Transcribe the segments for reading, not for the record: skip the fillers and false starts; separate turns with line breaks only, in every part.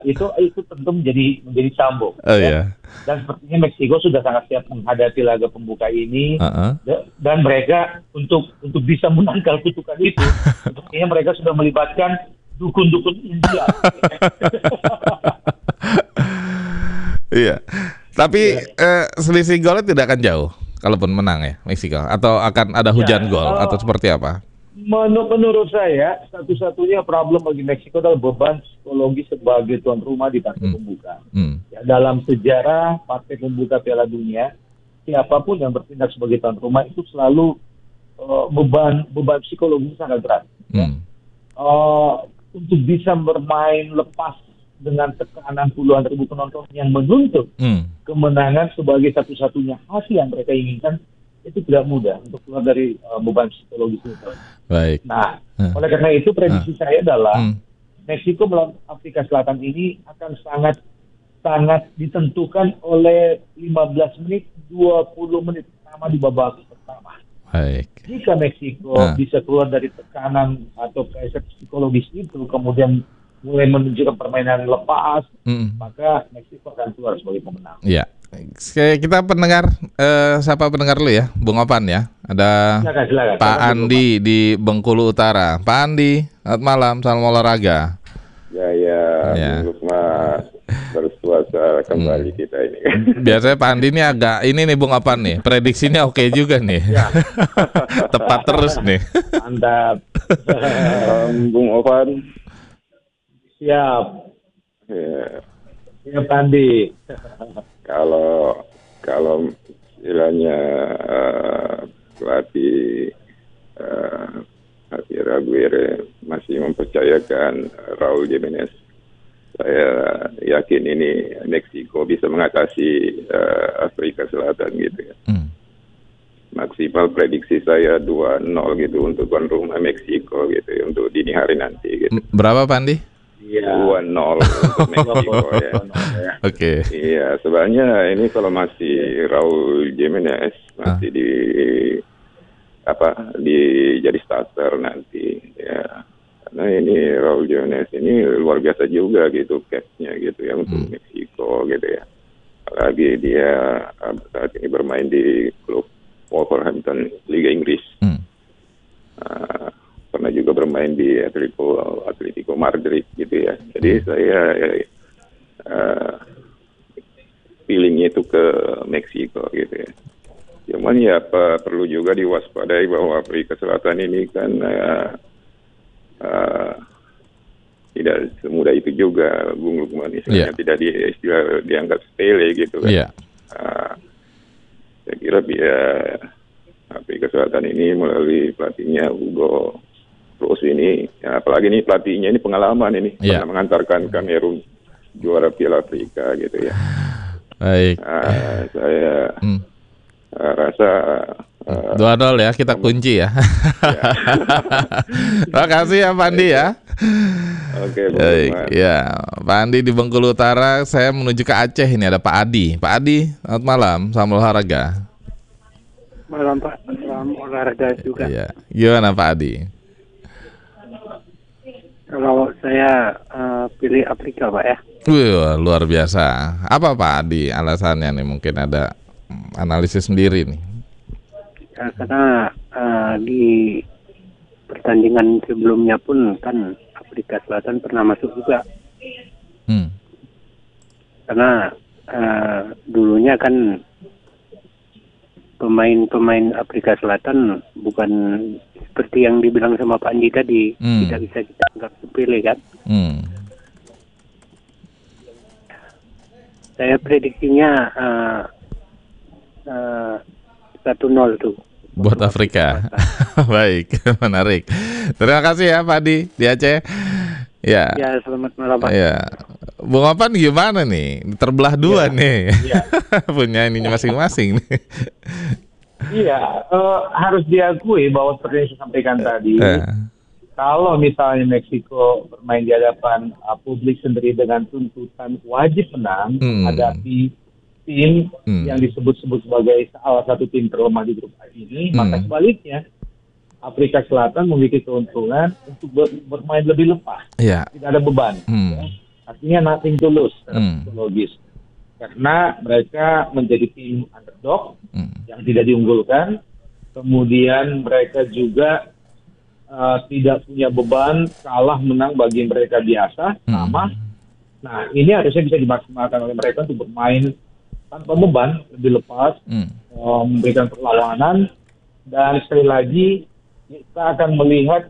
itu tentu menjadi cambuk.
Oh
Ya.
ya.
Dan sepertinya Meksiko sudah sangat siap menghadapi laga pembuka ini.
Uh-uh.
Dan mereka untuk bisa menangkal kutukan itu, sepertinya mereka sudah melibatkan dukun-dukun India.
Iya. Tapi selisih golnya tidak akan jauh kalaupun menang ya Meksiko, atau akan ada hujan gol atau seperti apa?
Menurut saya, satu-satunya problem bagi Meksiko adalah beban psikologi sebagai tuan rumah di partai pembuka. Ya, dalam sejarah partai pembuka Piala Dunia, siapapun yang bertindak sebagai tuan rumah itu selalu beban psikologi sangat berat. Ya. Untuk bisa bermain lepas dengan tekanan puluhan ribu penonton yang menuntut kemenangan sebagai satu-satunya hasil yang mereka inginkan, itu tidak mudah untuk keluar dari beban psikologis itu.
Baik.
Nah, oleh karena itu prediksi saya adalah Meksiko melawan Afrika Selatan ini akan sangat ditentukan oleh 15 menit, 20 menit pertama di babak pertama.
Baik.
Jika Meksiko bisa keluar dari tekanan atau pressure psikologis itu, kemudian mulai menunjukkan permainan lepas, maka Meksiko akan keluar sebagai pemenang.
Iya. Kita pendengar, siapa pendengar lu ya, Bung Opan ya? Ada
Silakan.
Pak Andi di Bengkulu Utara. Pak Andi, selamat malam, salam olahraga.
Ya. Mas, bersuasana kembali kita ini.
Biasanya Pak Andi ini agak ini nih Bung Opan nih, prediksinya oke juga nih. Ya. Tepat terus nih.
Mantap.
Bung Opan.
Siap. Siap Andi.
Kalau istilahnya pelatih Aguirre masih mempercayakan Raul Jimenez, saya yakin ini Meksiko bisa mengatasi Afrika Selatan gitu ya. Maksimal prediksi saya 2-0 gitu untuk tuan rumah Meksiko gitu ya, untuk dini hari nanti gitu.
Berapa Pak Andi?
2-0 untuk Meksiko ya.
Oke.
Iya, sebenarnya ini kalau masih Raul Jimenez masih jadi starter nanti ya. Karena ini Raul Jimenez ini luar biasa juga gitu catch-nya gitu ya untuk Meksiko gitu ya. Apalagi dia saat ini bermain di klub Wolverhampton Liga Inggris. Pernah juga bermain di Atletico Madrid gitu ya. Jadi saya feelingnya itu ke Meksiko gitu ya. Cuman ya perlu juga diwaspadai bahwa Afrika Selatan ini kan tidak semudah itu juga, Bung Lukman. Istilahnya tidak dianggap sepele gitu kan. Saya kira Afrika Selatan ini melalui pelatihnya Hugo Broos ini, ya, apalagi ini pelatihnya ini pengalaman ini, pernah mengantarkan Kamerun juara Piala Afrika gitu ya.
Baik.
Saya rasa
2-0 ya, kita kunci ya. Terima kasih ya Pak Andi ya.
Oke,
baik. Ya, Pak Andi di Bengkulu Utara. Saya menuju ke Aceh, ini ada Pak Adi. Pak Adi, selamat malam, salam olahraga.
Malam Pak, salam olahraga juga.
Iya. Gimana Pak Adi?
Kalau saya pilih Afrika Pak ya.
Wih, luar biasa. Apa Pak Adi alasannya nih? Mungkin ada analisis sendiri nih.
Ya, karena di pertandingan sebelumnya pun kan Afrika Selatan pernah masuk juga. Karena dulunya kan pemain-pemain Afrika Selatan bukan seperti yang dibilang sama Pak Andi tadi, tidak bisa kita anggap sepele kan. Saya prediksinya 1-0 tuh.
Buat Afrika. Baik, menarik. Terima kasih ya Pak Adi di Aceh. Ya.
Ya, selamat malam Pak.
Ya. Bung Opan gimana nih? Terbelah dua nih. Punya ininya masing-masing nih.
Iya, harus diakui bahwa seperti yang saya sampaikan tadi, kalau misalnya Meksiko bermain di hadapan publik sendiri dengan tuntutan wajib menang menghadapi tim yang disebut-sebut sebagai salah satu tim terlemah di grup A ini, maka sebaliknya Afrika Selatan memiliki keuntungan untuk bermain lebih lepas, tidak ada beban. Artinya nothing to lose psikologis. Karena mereka menjadi tim underdog yang tidak diunggulkan. Kemudian mereka juga tidak punya beban, kalah menang bagi mereka biasa, sama. Nah, ini harusnya bisa dimaksimalkan oleh mereka untuk bermain tanpa beban, lebih lepas, memberikan perlawanan, dan sekali lagi kita akan melihat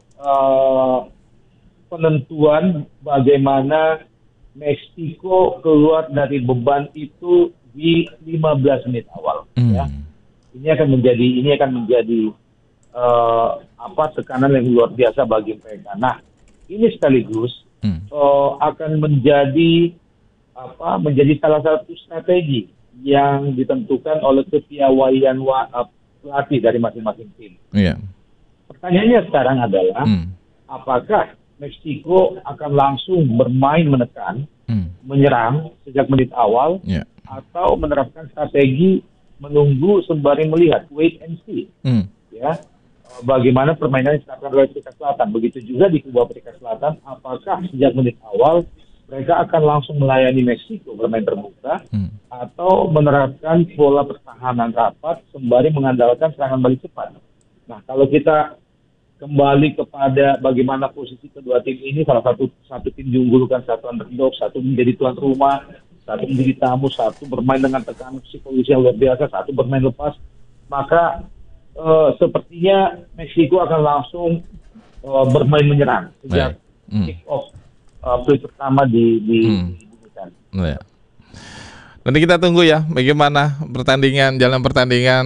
penentuan bagaimana Meksiko keluar dari beban itu di 15 menit awal. Ya. Ini akan menjadi tekanan yang luar biasa bagi mereka. Nah, ini sekaligus akan menjadi salah satu strategi yang ditentukan oleh kepiawaian pelatih dari masing-masing tim. Yeah. Pertanyaannya sekarang adalah apakah Meksiko akan langsung bermain menekan, menyerang sejak menit awal, atau menerapkan strategi menunggu sembari melihat, wait and see, ya, bagaimana permainan yang dilakukan oleh Afrika Selatan. Begitu juga di kubu Afrika Selatan, apakah sejak menit awal mereka akan langsung melayani Meksiko bermain terbuka, atau menerapkan pola pertahanan rapat sembari mengandalkan serangan balik cepat. Nah, kalau kita kembali kepada bagaimana posisi kedua tim ini, salah satu tim diunggulkan, satu underdog, satu menjadi tuan rumah, satu menjadi tamu, satu bermain dengan tekanan psikologis yang luar biasa, satu bermain lepas, maka sepertinya Meksiko akan langsung bermain menyerang sejak kick off play pertama dibunyikan.
Nanti kita tunggu ya bagaimana jalan pertandingan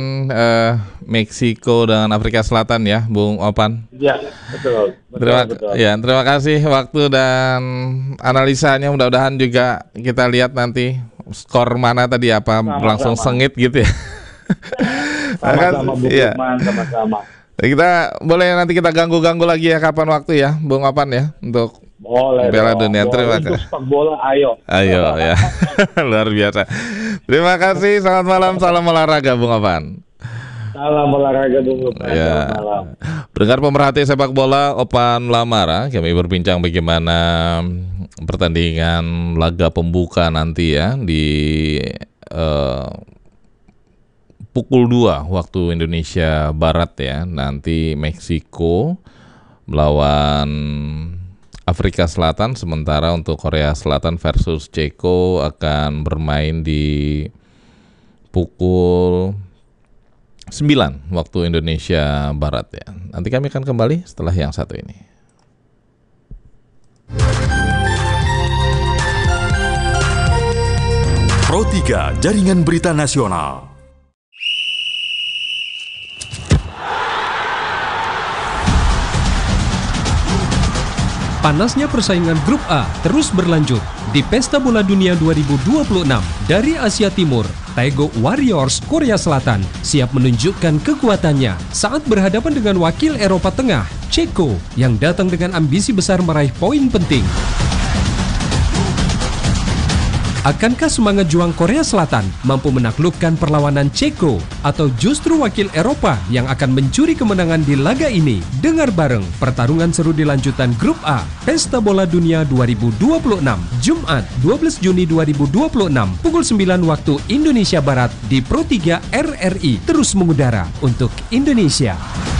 Meksiko dengan Afrika Selatan ya, Bung Opan.
Ya, betul.
Terima kasih waktu dan analisanya. Mudah-mudahan juga kita lihat nanti skor mana tadi, langsung sengit gitu ya.
Sama-sama, Bu Lukman, sama-sama.
Kita boleh nanti kita ganggu lagi ya kapan waktu ya, Bung Opan ya, untuk Piala Dunia. Terima kasih.
Untuk sepak bola, ayo
ya. Luar biasa. Terima kasih. Selamat malam. Salam olahraga, Bung Opan.
Salam olahraga, Bung Opan.
Ya.
Selamat malam.
Pendengar pemerhati sepak bola, Opan Lamara, kami berbincang bagaimana pertandingan laga pembuka nanti ya di pukul 2 waktu Indonesia Barat ya. Nanti Meksiko melawan Afrika Selatan, sementara untuk Korea Selatan versus Ceko akan bermain di pukul 9 waktu Indonesia Barat ya. Nanti kami akan kembali setelah yang satu ini.
Pro 3 Jaringan Berita Nasional.
Panasnya persaingan Grup A terus berlanjut di Pesta Bola Dunia 2026 dari Asia Timur. Taegu Warriors Korea Selatan siap menunjukkan kekuatannya saat berhadapan dengan wakil Eropa Tengah, Ceko, yang datang dengan ambisi besar meraih poin penting. Akankah semangat juang Korea Selatan mampu menaklukkan perlawanan Ceko, atau justru wakil Eropa yang akan mencuri kemenangan di laga ini? Dengar bareng pertarungan seru di lanjutan Grup A Pesta Bola Dunia 2026 Jumat 12 Juni 2026 pukul 9 waktu Indonesia Barat di Pro 3 RRI, terus mengudara untuk Indonesia.